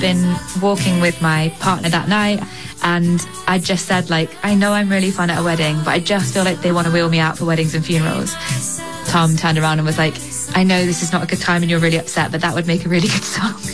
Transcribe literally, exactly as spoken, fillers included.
been walking with my partner that night, and I just said, like, I know I'm really fun at a wedding, but I just feel like they want to wheel me out for weddings and funerals. Tom turned around and was like, I know this is not a good time and you're really upset, but that would make a really good song.